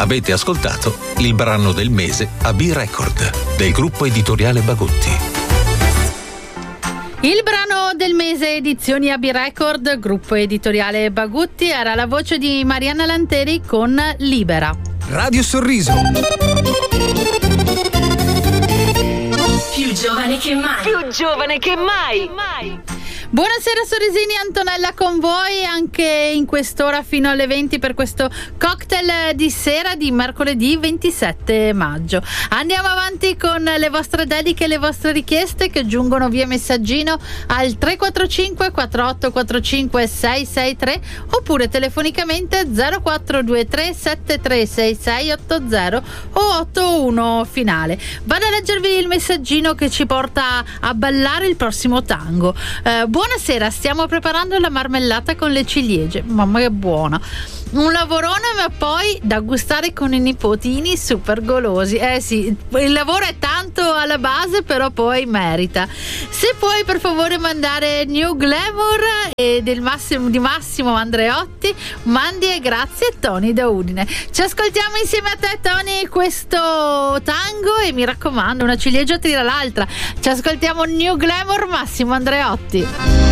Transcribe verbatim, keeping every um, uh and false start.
Avete ascoltato il brano del mese a B-Record del gruppo editoriale Bagutti. Il brano del mese edizioni A B Record, gruppo editoriale Bagutti, era la voce di Marianna Lanteri con Libera. Radio Sorriso. Più giovane che mai. Più giovane che mai. Che mai. Buonasera Sorrisini, Antonella con voi anche in quest'ora fino alle venti per questo cocktail di sera di mercoledì ventisette maggio. Andiamo avanti con le vostre dediche e le vostre richieste che giungono via messaggino al tre quattro cinque quattro otto quattro cinque sei sei tre oppure telefonicamente zero quattro due tre sette tre sei sei otto zero o otto uno finale. Vado a leggervi il messaggino che ci porta a ballare il prossimo tango. Eh, Buonasera, stiamo preparando la marmellata con le ciliegie. Mamma che buona! Un lavorone, ma poi da gustare con i nipotini super golosi. Eh sì, il lavoro è tanto alla base, però poi merita. Se puoi per favore mandare New Glamour e del Massimo, di Massimo Andreotti, mandi e grazie Tony da Udine. Ci ascoltiamo insieme a te Tony questo tango e mi raccomando una ciliegia tira l'altra. Ci ascoltiamo New Glamour, Massimo Andreotti.